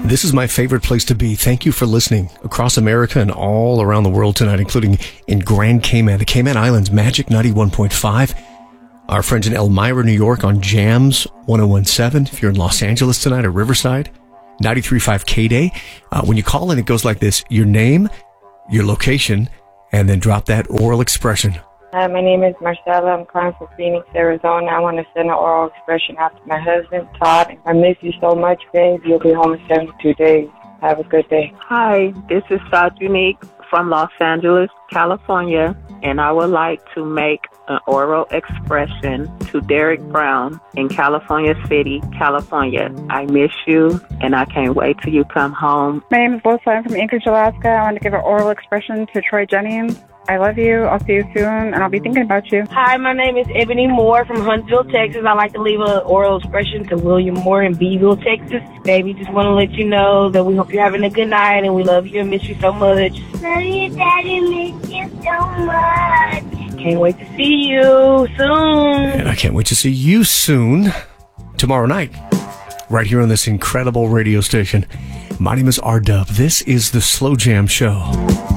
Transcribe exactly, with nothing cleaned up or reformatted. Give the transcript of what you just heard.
This is my favorite place to be. Thank you for listening across America and all around the world tonight, including in Grand Cayman, the Cayman Islands, Magic ninety-one point five. Our friends in Elmira, New York on Jams one oh one point seven. If you're in Los Angeles tonight or Riverside, ninety-three point five K-Day. Uh, when you call in, it goes like this: your name, your location, and then drop that oral expression. Hi, my name is Marcella. I'm calling from Phoenix, Arizona. I want to send an oral expression out to my husband, Todd. I miss you so much, babe. You'll be home in seventy-two days. Have a good day. Hi, this is South Unique from Los Angeles, California, and I would like to make an oral expression to Derek Brown in California City, California. I miss you, and I can't wait till you come home. My name is Melissa. I'm from Anchorage, Alaska. I want to give an oral expression to Troy Jennings. I love you. I'll see you soon, and I'll be thinking about you. Hi, my name is Ebony Moore from Huntsville, Texas. I'd like to leave an oral expression to William Moore in Beeville, Texas. Baby, just want to let you know that we hope you're having a good night, and we love you and miss you so much. Love you, Daddy. Miss you so much. Can't wait to see you soon. And I can't wait to see you soon, tomorrow night, right here on this incredible radio station. My name is R-Dub. This is the Slow Jam Show.